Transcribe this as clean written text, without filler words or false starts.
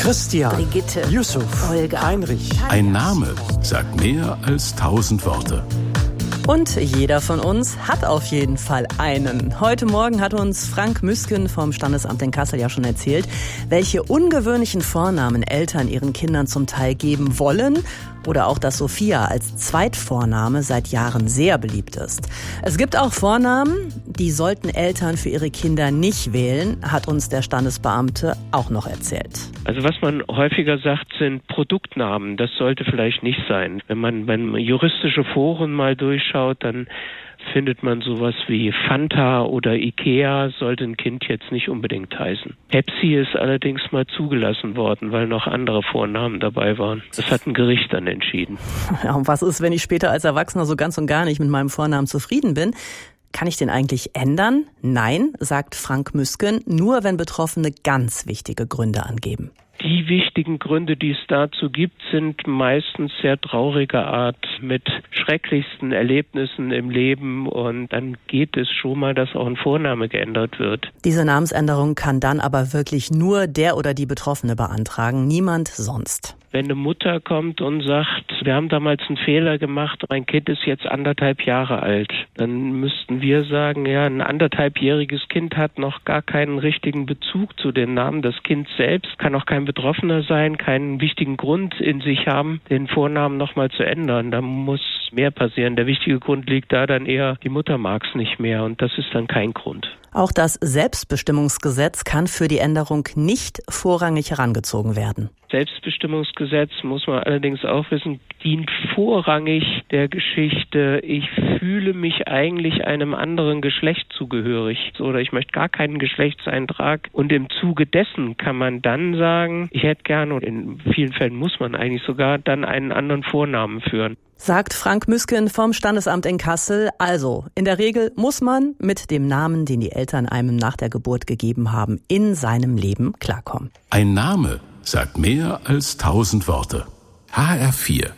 Christian, Brigitte, Yusuf, Olga, Heinrich. Ein Name sagt mehr als 1000 Worte. Und jeder von uns hat auf jeden Fall einen. Heute Morgen hat uns Frank Müsken vom Standesamt in Kassel ja schon erzählt, welche ungewöhnlichen Vornamen Eltern ihren Kindern zum Teil geben wollen. Oder auch, dass Sophia als Zweitvorname seit Jahren sehr beliebt ist. Es gibt auch Vornamen, die sollten Eltern für ihre Kinder nicht wählen, hat uns der Standesbeamte auch noch erzählt. Also was man häufiger sagt, sind Produktnamen. Das sollte vielleicht nicht sein. Wenn man beim juristische Foren mal durchschaut, dann findet man sowas wie Fanta oder Ikea, sollte ein Kind jetzt nicht unbedingt heißen. Pepsi ist allerdings mal zugelassen worden, weil noch andere Vornamen dabei waren. Das hat ein Gericht dann entschieden. Ja, und was ist, wenn ich später als Erwachsener so ganz und gar nicht mit meinem Vornamen zufrieden bin? Kann ich den eigentlich ändern? Nein, sagt Frank Müsken, nur wenn Betroffene ganz wichtige Gründe angeben. Die wichtigen Gründe, die es dazu gibt, sind meistens sehr trauriger Art mit schrecklichsten Erlebnissen im Leben, und dann geht es schon mal, dass auch ein Vorname geändert wird. Diese Namensänderung kann dann aber wirklich nur der oder die Betroffene beantragen, niemand sonst. Wenn eine Mutter kommt und sagt, wir haben damals einen Fehler gemacht, mein Kind ist jetzt 1,5 Jahre alt, dann müssten wir sagen, ja, ein 1,5-jähriges Kind hat noch gar keinen richtigen Bezug zu den Namen. Das Kind selbst kann auch kein Betroffener sein, keinen wichtigen Grund in sich haben, den Vornamen nochmal zu ändern. Da muss mehr passieren. Der wichtige Grund liegt da dann eher, die Mutter mag es nicht mehr, und das ist dann kein Grund. Auch das Selbstbestimmungsgesetz kann für die Änderung nicht vorrangig herangezogen werden. Selbstbestimmungsgesetz, muss man allerdings auch wissen, dient vorrangig der Geschichte, ich fühle mich eigentlich einem anderen Geschlecht zugehörig oder ich möchte gar keinen Geschlechtseintrag, und im Zuge dessen kann man dann sagen, ich hätte gerne, und in vielen Fällen muss man eigentlich sogar dann einen anderen Vornamen führen. Sagt Frank Müsken vom Standesamt in Kassel. Also, in der Regel muss man mit dem Namen, den die Eltern einem nach der Geburt gegeben haben, in seinem Leben klarkommen. Ein Name sagt mehr als 1000 Worte. HR4